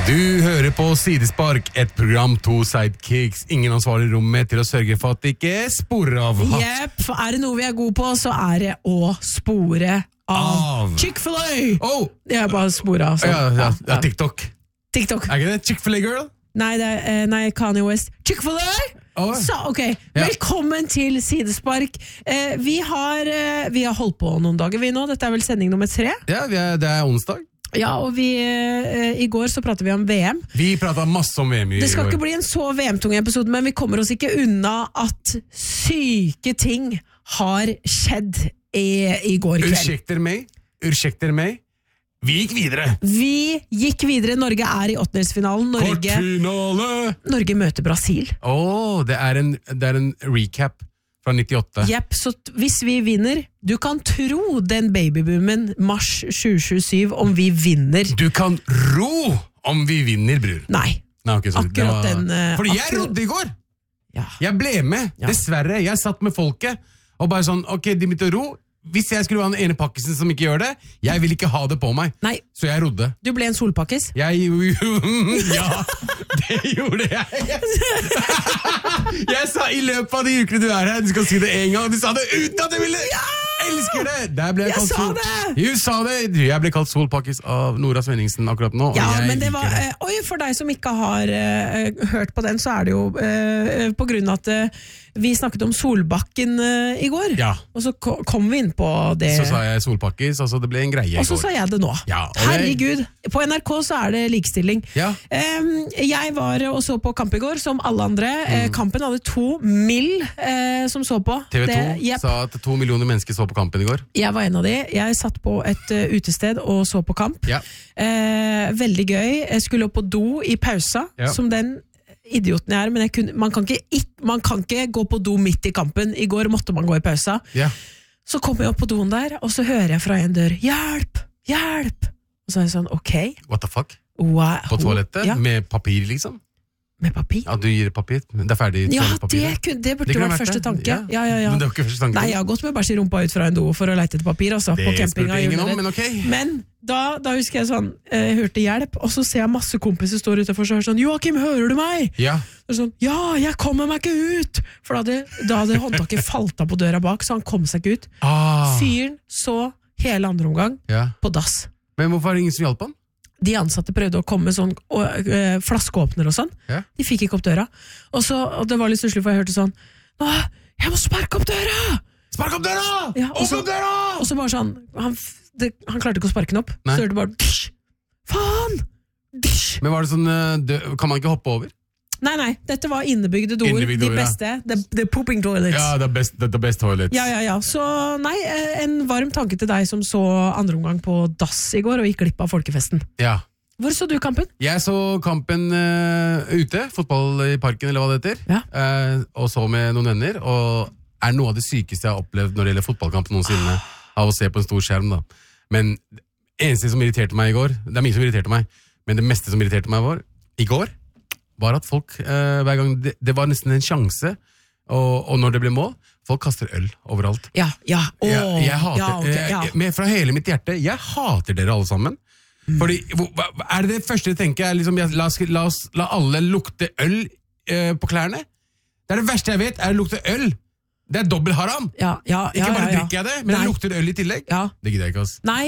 Du hører på Sidespark, et program, to sidekicks, ingen ansvarlig i rommet til å sørge for at det ikke sporer av. Jepp, det noe vi gode på, så det å spore av. Chick-fil-A! Oh. Jeg bare sporet av. Ja, TikTok. TikTok. Ikke det? Chick-fil-A girl? Nei, nei, Kanye West. Chick-fil-A! Oh. Så, ok, velkommen til Sidespark. Vi har holdt på noen dager vi nå. Dette vel sending nummer 3. Ja, det onsdag. Ja, og i går så pratet vi om VM. Vi pratet masse om VM i går. Det skal ikke bli en så VM-tung episode, men vi kommer oss ikke unna at syke ting har skjedd i går kveld. Ursäkter meg. Vi gikk videre. Norge i åttendelsfinalen. Kvartfinale! Norge møter Brasil. Det er en recap fra 98. Jepp, så hvis vi vinner, du kan tro den babyboomen mars 2027 om vi vinner. Du kan ro om vi vinner, bror. Nei, okay, akkurat den... Fordi jeg rodde i går! Ja. Jeg ble med, dessverre. Jeg satt med folket, og bare sånn, ok, de begynte å ro. Hvis jeg skulle være den ene pakkisen som ikke gjør det, jeg vil ikke ha det på meg. Nei. Så jeg rodde. Du ble en solpakkis? Ja, det gjorde jeg. Jeg sa i løpet av de ukene du her, du skal si det en gang, og du sa det uten at jeg ville. Elsker det! Jeg sa det! Du sa det! Jeg ble kalt solpakkis av Nora Svenningsen akkurat nå. Ja, men det var... for deg som ikke har hørt på den, så det jo på grunn av at vi snakket om Solbakken i går. Ja. Og så kom vi inn på det. Så sa jeg solpakkis, altså det ble en greie i går. Og så sa jeg det nå. Ja, herregud, på NRK så det likestilling. Ja. Jeg var og så på kamp i går, som alle andre. Kampen hadde 2 mill. Som så på. TV2 sa at 2 millioner mennesker så på kampen i går. Jeg var en av de. Jeg satt på et utested og så på kamp. Ja. Veldig gøy. Jeg skulle opp på do i pausa, som den idioten jeg men man kan ikke gå på do midt i kampen. I går måtte man gå i pausa. Ja. Så kommer jeg opp på doen der, og så hører jeg fra en dør, hjelp, hjelp! Og så jeg sånn, ok. What the fuck? Wow. På toalettet? Ja. Med papir, liksom? Med papir? Ja, du gir papir. Det ferdig toalettpapir. Ja, det burde vært første tanke. Ja. Men det var ikke første tanke. Nei, jeg har gått med bæsj i rumpa ut fra en do for å leite etter papir, altså. Det spurte ingen om, men ok. Men da husker jeg sånn, jeg hørte hjelp, og så ser jeg masse kompiser står utenfor, så hører sånn, Joakim, hører du meg? Ja. Og sånn, ja, jeg kommer meg ikke ut! For da hadde håndtaket falt av på døra bak, så han kom seg ikke ut. Fyren så hele andre omgang på dass. Men hvorfor det ingen som hjalp han? De ansatte prøvde å komme med sånn flaskeåpner og sånn. Ja. De fikk ikke opp døra. Og det var litt stusslig, for jeg hørte sånn, jeg må sparke opp døra! Spark opp døra! Ja, Åpne døra! Og så bare sånn, han klarte ikke å sparke den opp. Nei. Så hørte det bare, faen! Men var det sånn, kan man ikke hoppe over? Nei, dette var innebygde doer, de beste, the pooping toilets. Ja, the best toilets. Ja, så nei, en varm tanke til deg som så andre omgang på dass i går, og gikk glipp av folkefesten. Ja. Hvor så du kampen? Jeg så kampen ute, fotball i parken, eller hva det heter, og så med noen venner, og noe av det sykeste jeg har opplevd når det gjelder fotballkamp noensinne, av å se på en stor skjerm da. Men eneste som irriterte meg i går, det mye som irriterte meg, men det meste som irriterte meg i går, var at folk, hver gang, det var nesten en sjanse, og når det ble mål, folk kaster øl overalt. Ja. Jeg hater, fra hele mitt hjerte, jeg hater dere alle sammen. Fordi, det første jeg tenker, liksom, la alle lukte øl på klærne? Det det verste jeg vet, å lukte øl. Det dobbelt haram. Ikke bare drikker jeg det, men det lukter øl i tillegg. Det gidder jeg ikke, ass. Nei,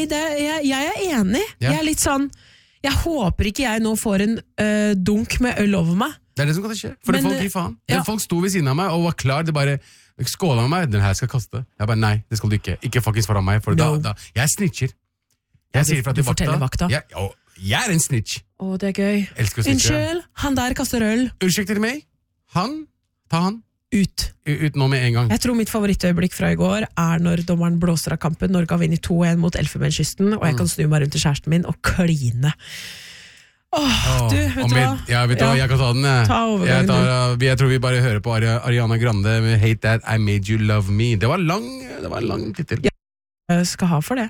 jeg enig. Jeg litt sånn, jeg håper ikke jeg nå får en dunk med øl over meg. Det det som kan skje, for folk gir faen. Folk sto ved siden av meg og var klar, det bare skålet med meg, den her skal kaste. Jeg bare, nei, det skal du ikke faktisk foran meg, for da jeg snitcher. Jeg sier fra til vakta. Jeg en snitch. Det gøy. Elsker å snitche. Unnskyld, han der kaster øl. Unnskyld til meg. Ta han. Ut nå med en gang. Jeg tror mitt favorittøyeblikk fra i går når dommeren blåser av kampen. Norge har vunnet 2-1 mot Elfenbenskysten, og jeg kan snu meg rundt til kjæresten min og kline. Du, vet du hva? Vet du hva, jeg kan ta den. Ta overgangen. Jeg tror vi bare hører på Ariana Grande med Hate That, I Made You Love Me. Det var en lang tittel. Jeg skal ha for det.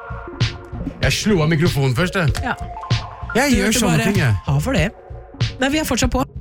Jeg slo av mikrofonen først, det. Jeg gjør sånne ting, jeg. Ha for det. Nei, vi er fortsatt på.